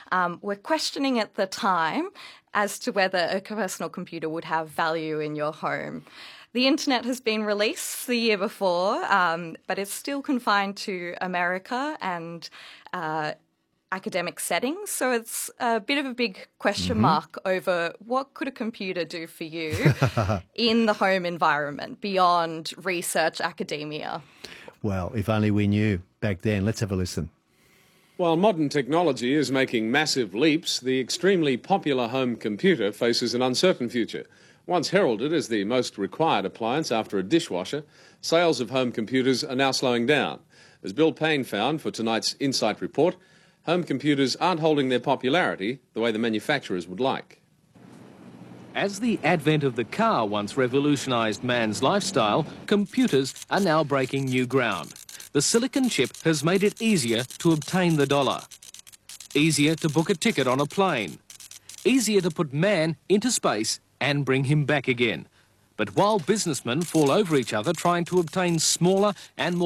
were questioning at the time as to whether a personal computer would have value in your home. The internet has been released the year before, but it's still confined to America and academic settings, so it's a bit of a big question mark over what could a computer do for you in the home environment beyond research academia. Well, if only we knew back then. Let's have a listen. While modern technology is making massive leaps, the extremely popular home computer faces an uncertain future. Once heralded as the most required appliance after a dishwasher, sales of home computers are now slowing down. As Bill Payne found for tonight's Insight Report, home computers aren't holding their popularity the way the manufacturers would like. As the advent of the car once revolutionised man's lifestyle, computers are now breaking new ground. The silicon chip has made it easier to obtain the dollar, easier to book a ticket on a plane, easier to put man into space and bring him back again. But while businessmen fall over each other trying to obtain smaller and more